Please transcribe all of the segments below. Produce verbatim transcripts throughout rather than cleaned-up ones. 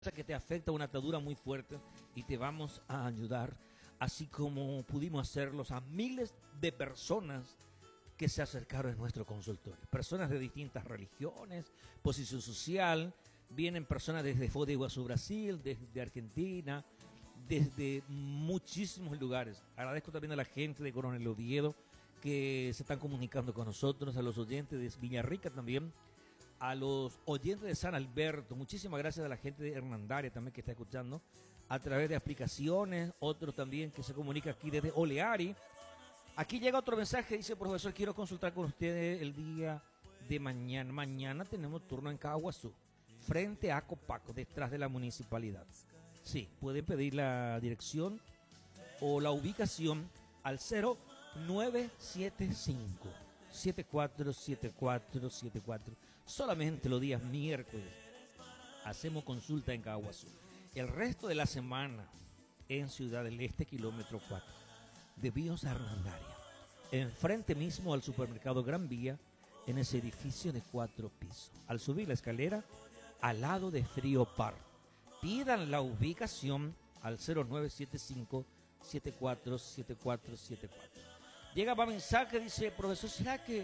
que te afecta una atadura muy fuerte y te vamos a ayudar, así como pudimos hacerlos a miles de personas que se acercaron a nuestro consultorio. Personas de distintas religiones, posición social, vienen personas desde Foz de Iguazú, Brasil, desde Argentina, desde muchísimos lugares. Agradezco también a la gente de Coronel Oviedo que se están comunicando con nosotros, a los oyentes de Villarrica también, a los oyentes de San Alberto. Muchísimas gracias a la gente de Hernandaria también que está escuchando a través de aplicaciones, otros también que se comunica aquí desde Oleari. Aquí llega otro mensaje, dice: profesor, quiero consultar con ustedes el día de mañana. Mañana tenemos turno en Caguazú, frente a Copaco, detrás de la municipalidad. Sí, pueden pedir la dirección o la ubicación al cero nueve siete cinco, siete cuatro siete cuatro siete cuatro. Solamente los días miércoles hacemos consulta en Caguazú. El resto de la semana en Ciudad del Este, kilómetro cuatro, de Víos a Hernandaria, enfrente mismo al supermercado Gran Vía, en ese edificio de cuatro pisos. Al subir la escalera, al lado de Frío Par. Pidan la ubicación al cero nueve siete cinco, siete cuatro siete cuatro siete cuatro. Llega para mensaje, dice: profesor, ¿será que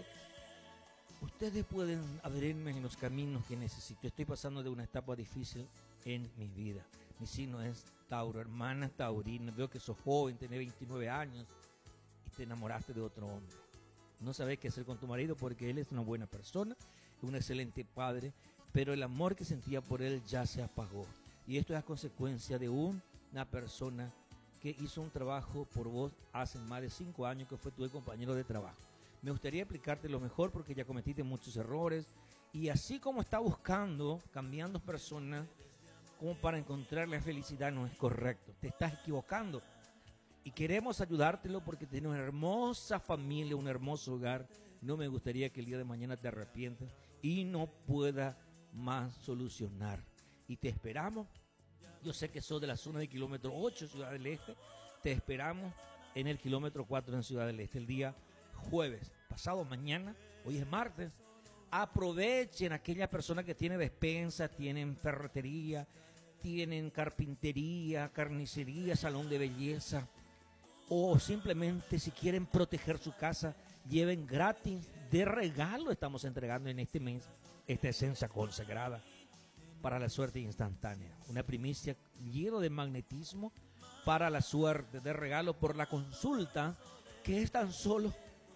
ustedes pueden abrirme en los caminos que necesito? Estoy pasando de una etapa difícil en mi vida. Mi signo es Tauro, hermana taurina. Veo que sos joven, tenés veintinueve años y te enamoraste de otro hombre. No sabés qué hacer con tu marido porque él es una buena persona, un excelente padre, pero el amor que sentía por él ya se apagó. Y esto es a consecuencia de un, una persona que hizo un trabajo por vos hace más de cinco años, que fue tu compañero de trabajo. Me gustaría explicarte lo mejor porque ya cometiste muchos errores, y así como está buscando, cambiando personas como para encontrar la felicidad, no es correcto. Te estás equivocando y queremos ayudártelo porque tienes una hermosa familia, un hermoso hogar. No me gustaría que el día de mañana te arrepientas y no pueda más solucionar. Y te esperamos. Yo sé que sos de la zona de kilómetro ocho, Ciudad del Este. Te esperamos en el kilómetro cuatro en Ciudad del Este el día jueves, pasado mañana. Hoy es martes. Aprovechen aquellas personas que tienen despensa, tienen ferretería, tienen carpintería, carnicería, salón de belleza, o simplemente si quieren proteger su casa, lleven gratis de regalo. Estamos entregando en este mes esta esencia consagrada para la suerte instantánea, una primicia lleno de magnetismo para la suerte, de regalo por la consulta, que es tan solo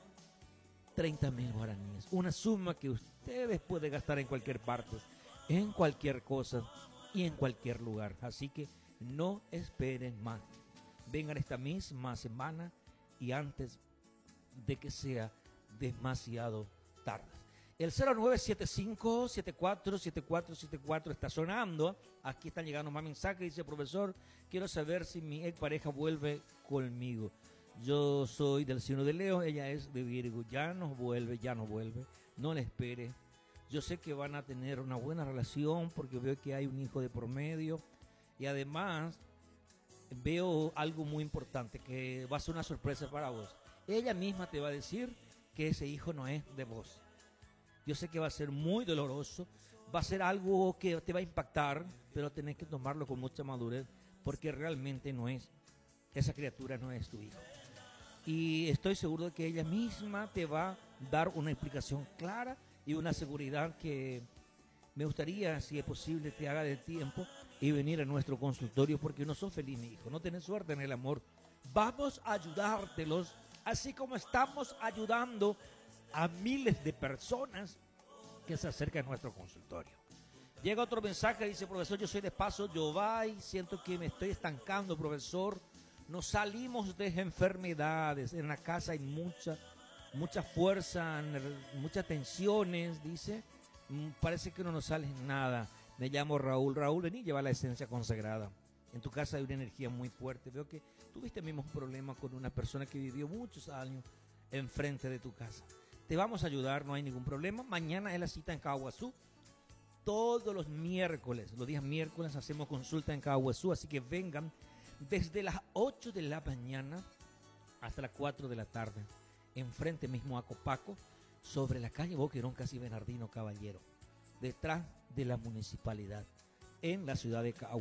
treinta mil guaraníes, una suma que ustedes pueden gastar en cualquier parte, en cualquier cosa y en cualquier lugar. Así que no esperen más, vengan esta misma semana y antes de que sea demasiado tarde. El cero nueve siete cinco, siete cuatro siete cuatro siete cuatro está sonando. Aquí están llegando más mensajes. Dice: profesor, quiero saber si mi ex pareja vuelve conmigo. Yo soy del signo de Leo, ella es de Virgo. Ya no vuelve, ya no vuelve. No le espere. Yo sé que van a tener una buena relación porque veo que hay un hijo de por medio. Y además veo algo muy importante que va a ser una sorpresa para vos. Ella misma te va a decir que ese hijo no es de vos. Yo sé que va a ser muy doloroso, va a ser algo que te va a impactar, pero tenés que tomarlo con mucha madurez porque realmente no es, esa criatura no es tu hijo. Y estoy seguro de que ella misma te va a dar una explicación clara y una seguridad que me gustaría, si es posible, te haga de tiempo y venir a nuestro consultorio porque no sos feliz, mi hijo, no tenés suerte en el amor. Vamos a ayudártelos, así como estamos ayudando a miles de personas que se acercan a nuestro consultorio. Llega otro mensaje, dice: profesor, yo soy de Paso Yobay, siento que me estoy estancando, profesor. Nos salimos de enfermedades, en la casa hay mucha, mucha fuerza, muchas tensiones, dice. Parece que no nos sale nada. Me llamo Raúl. Raúl, vení, lleva la esencia consagrada. En tu casa hay una energía muy fuerte. Veo que tuviste el mismo problema con una persona que vivió muchos años enfrente de tu casa. Te vamos a ayudar, no hay ningún problema. Mañana es la cita en Caguazú. Todos los miércoles, los días miércoles hacemos consulta en Caguazú, así que vengan desde las ocho de la mañana hasta las cuatro de la tarde, enfrente mismo a Copaco, sobre la calle Boquerón, casi Bernardino Caballero, detrás de la municipalidad. en la ciudad de Caguas.